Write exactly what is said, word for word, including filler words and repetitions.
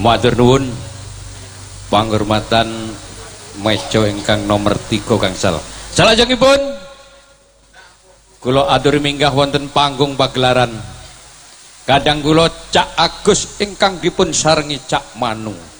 Matur nuwun panghormatan meja ingkang nomor tiga gangsal. Salajengipun kula aturi minggah wonten panggung pagelaran kadang kula Cak Agus ingkang dipun sarengi Cak Manu.